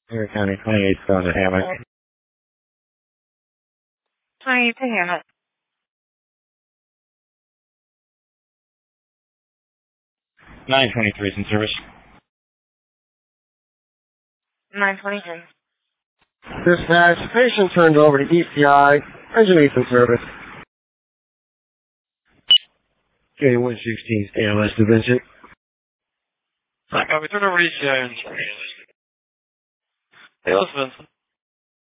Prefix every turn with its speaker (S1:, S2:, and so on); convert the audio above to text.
S1: Erie County 28 phone to Hammett.
S2: 28 to Hammett.
S1: 923 is in service.
S2: 923.
S1: Dispatch, patient turned over to ECI. Engineers in service. K116 ALS division.
S3: We turned over to ECI. Hey, listen, Vincent.